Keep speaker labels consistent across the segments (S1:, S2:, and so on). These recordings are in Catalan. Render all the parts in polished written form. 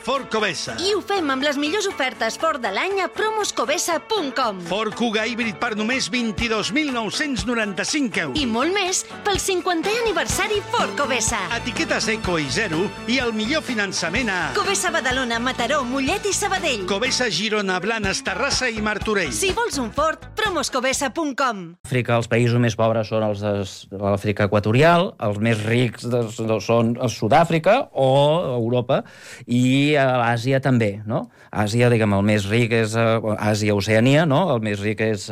S1: Ford Covesa.
S2: I ho fem amb les millors ofertes Ford de l'any a promoscovesa.com.
S1: Ford Kuga híbrid per només 22.995 euros.
S2: I molt més pel 50è aniversari Ford Covesa.
S1: Etiquetes eco i zero i el millor finançament a
S2: Covesa Badalona, Mataró, Mollet i Sabadell.
S1: Covesa Girona, Blanes, Terrassa i Martorell.
S2: Si vols un Ford, promoscovesa.com.
S3: Àfrica, els països més pobres són els de l'Àfrica equatorial, els més rics són a Sud-àfrica o Europa, i a l'Àsia també, no? Àsia, diguem, el més ric és Àsia-Oceania, no? El més ric és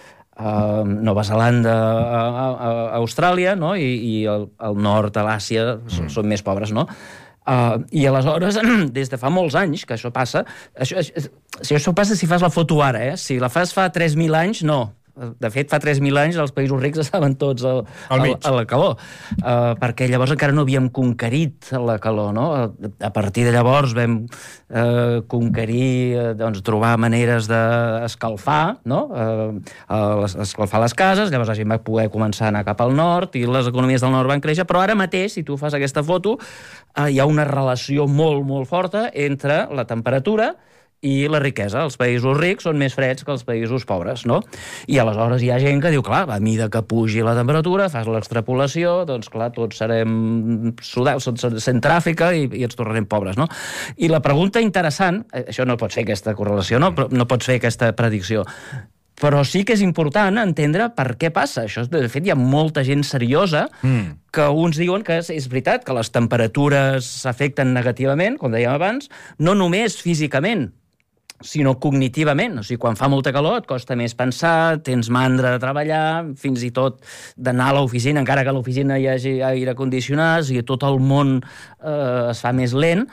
S3: Nova Zelanda, Austràlia, no? I el nord de l'Àsia són més pobres, no? I aleshores, des de fa molts anys que això passa, això passa si fas la foto ara, si la fas fa 3.000 anys, no. De fet, fa 3.000 anys els països rics estaven tots a la calor, perquè llavors encara no havíem conquerit la calor, no? A partir de llavors vam conquerir, doncs, trobar maneres d'escalfar, no? Escalfar les cases, llavors la gent va poder començar a anar cap al nord i les economies del nord van créixer, però ara mateix, si tu fas aquesta foto, hi ha una relació molt, molt forta entre la temperatura i la riquesa. Els països rics són més freds que els països pobres, no? I aleshores hi ha gent que diu, clar, a mesura que pugi la temperatura, fas l'extrapolació, doncs clar, tots serem centràfrica i ens tornarem pobres, no? I la pregunta interessant, això no pot fer aquesta correlació, no? No pots fer aquesta predicció, però sí que és important entendre per què passa. Això, de fet, hi ha molta gent seriosa que uns diuen que és veritat que les temperatures s'afecten negativament, com dèiem abans, no només físicament, sinó cognitivament. O sigui, quan fa molta calor et costa més pensar, tens mandra de treballar, fins i tot d'anar a l'oficina, encara que a l'oficina hi hagi aire condicionat, i tot el món es fa més lent.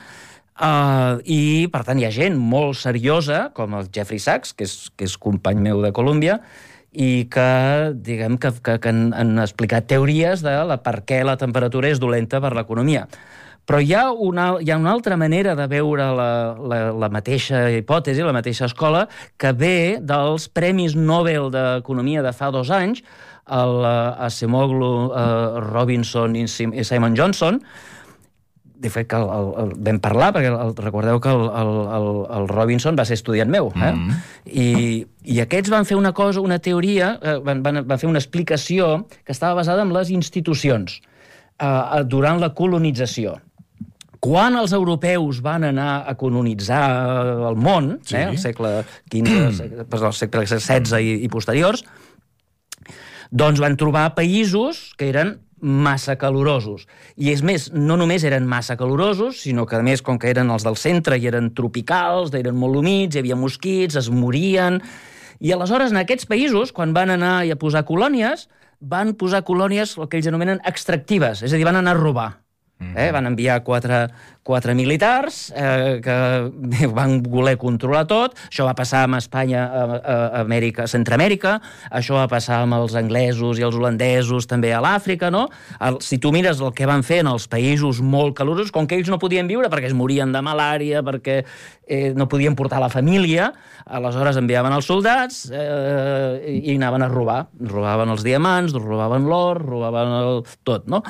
S3: I, per tant, hi ha gent molt seriosa, com el Jeffrey Sachs, que és company meu de Colúmbia, i que, diguem, que han explicat teories de per què la temperatura és dolenta per l'economia. Però hi ha una altra manera de veure la mateixa hipòtesi, la mateixa escola, que ve dels Premis Nobel d'Economia de fa 2 anys, el Acemoglu, Robinson i Simon Johnson. De fet, que vam parlar, perquè recordeu que el Robinson va ser estudiant meu, I aquests van fer una teoria, van fer una explicació que estava basada en les institucions durant la colonització. Quan els europeus van anar a colonitzar el món, al segle XV, al segle XVI i posteriors, doncs van trobar països que eren massa calorosos. I és més, no només eren massa calorosos, sinó que, a més, com que eren els del centre i eren tropicals, eren molt humits, hi havia mosquits, es morien. I aleshores, en aquests països, quan van anar a posar colònies, van posar colònies, el que ells anomenen extractives, és a dir, van anar a robar. Van enviar 4 militars que van voler controlar tot. Això va passar amb Espanya a Centreamèrica, això va passar amb els anglesos i els holandesos també a l'Àfrica, no? Si tu mires el que van fer en els països molt calorosos, com que ells no podien viure perquè es morien de malària, perquè no podien portar la família, aleshores enviaven els soldats i anaven a robar. Robaven els diamants, robaven l'or, robaven tot, no?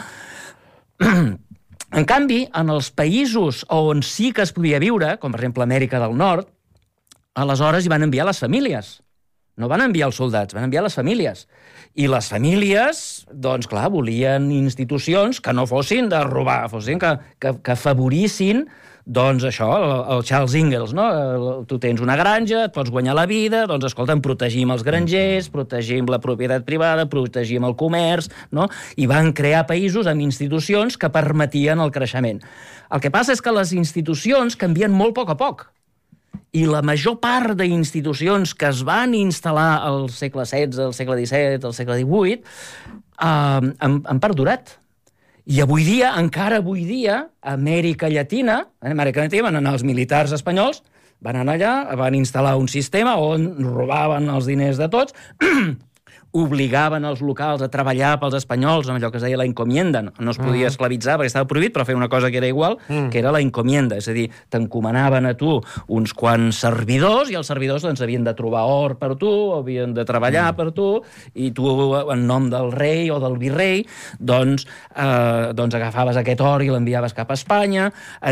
S3: En canvi, en els països on sí que es podia viure, com per exemple Amèrica del Nord, aleshores hi van enviar les famílies. No van enviar els soldats, van enviar les famílies. I les famílies, doncs clar, volien institucions que no fossin de robar, fossin que afavorissin, doncs això, el Charles Ingalls, no? Tu tens una granja, et pots guanyar la vida, doncs escolta'm, protegim els grangers, protegim la propietat privada, protegim el comerç, no? I van crear països amb institucions que permetien el creixement. El que passa és que les institucions canvien molt a poc. I la major part d'institucions que es van instal·lar al segle XVI, al segle XVII, al segle XVIII, han perdurat. I encara avui dia, a Amèrica Llatina van anar els militars espanyols, van anar allà, van instal·lar un sistema on robaven els diners de tots, obligaven els locals a treballar pels espanyols amb allò que es deia la encomienda. No es podia esclavitzar perquè estava prohibit, però feia una cosa que era igual, que era la encomienda. És a dir, t'encomanaven a tu uns quants servidors i els servidors doncs, havien de trobar or per tu, havien de treballar per tu, i tu, en nom del rei o del virrei, doncs agafaves aquest or i l'enviaves cap a Espanya,